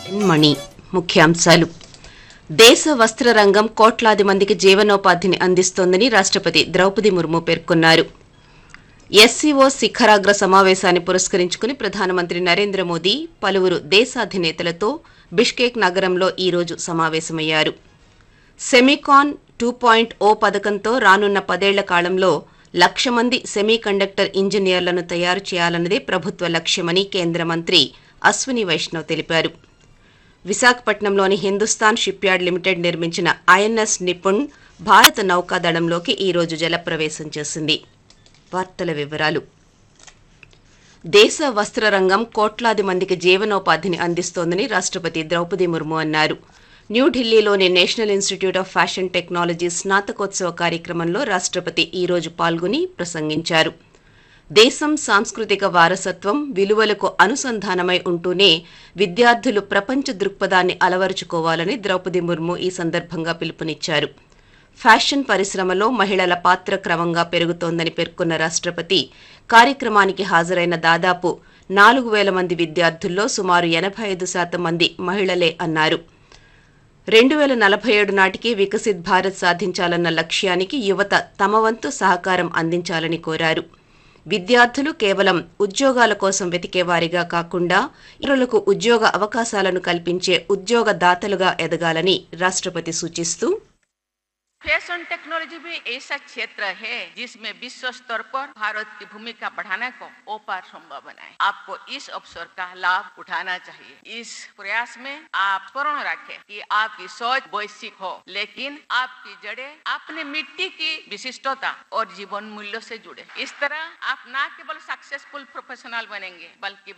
మణి ముఖ్యాంశాలు. దేశ వస్త్ర రంగం కోట్లాది మందికి జీవనోపాధిని అందిస్తోందని రాష్ట్రపతి ద్రౌపది ముర్ము పేర్కొన్నారు. ఎస్సీఓ శిఖరాగ్ర సమావేశాన్ని పురస్కరించుకుని ప్రధానమంత్రి నరేంద్ర మోదీ పలువురు దేశాధినేతలతో బిష్కేక్ నగరంలో ఈ రోజు సమావేశమయ్యారు. సెమికాన్ 2.0 పథకంతో రానున్న 10 ఏళ్ల కాలంలో 1,00,000 మంది సెమీకండక్టర్ ఇంజనీర్లను తయారు చేయాలన్నదే ప్రభుత్వ లక్ష్యమని కేంద్ర మంత్రి అశ్విని వైష్ణవ్ తెలిపారు. విశాఖపట్నంలోని హిందుస్థాన్ షిప్యార్డ్ లిమిటెడ్ నిర్మించిన ఐఎన్ఎస్ నిపుణ్ భారత నౌకాదళంలోకి ఈ రోజు జలప్రవేశం చేసింది. వార్తల వివరాలు. దేశ వస్త్ర రంగం కోట్లాది మందికి జీవనోపాధిని అందిస్తోందని రాష్ట్రపతి ద్రౌపది ముర్ము అన్నారు. న్యూఢిల్లీలోని national institute of fashion technology స్నాతకోత్సవ కార్యక్రమంలో రాష్ట్రపతి ఈ రోజు పాల్గొని ప్రసంగించారు. దేశం సాంస్కృతిక వారసత్వం, విలువలకు అనుసంధానమై ఉంటూనే విద్యార్థులు ప్రపంచ దృక్పథాన్ని అలవరుచుకోవాలని ద్రౌపది ముర్ము ఈ సందర్భంగా పిలుపునిచ్చారు. ఫ్యాషన్ పరిశ్రమలో మహిళల పాత్ర క్రమంగా పెరుగుతోందని పేర్కొన్న రాష్ట్రపతి కార్యక్రమానికి హాజరైన దాదాపు 4,000 మంది విద్యార్థుల్లో సుమారు 85% మంది మహిళలే అన్నారు. 2047 నాటికి వికసిత్ భారత్ సాధించాలన్న లక్ష్యానికి యువత తమ వంతు సహకారం అందించాలని కోరారు. విద్యార్థులు కేవలం ఉద్యోగాల కోసం వెతికేవారిగా కాకుండా ఇతరులకు ఉద్యోగ అవకాశాలను కల్పించే ఉద్యోగదాతలుగా ఎదగాలని రాష్ట్రపతి సూచిస్తూ, फैशन टेक्नोलॉजी भी ऐसा क्षेत्र है जिसमें विश्व स्तर पर भारत की भूमिका बढ़ाने को ओपार संभव बनाए। आपको इस अवसर का लाभ उठाना चाहिए। इस प्रयास में आप स्मरण रखें कि आपकी सोच वैश्विक हो, लेकिन आपकी जड़ें अपने मिट्टी की विशिष्टता और जीवन मूल्यों से जुड़े। इस तरह आप न केवल सक्सेसफुल प्रोफेशनल बनेंगे, बल्कि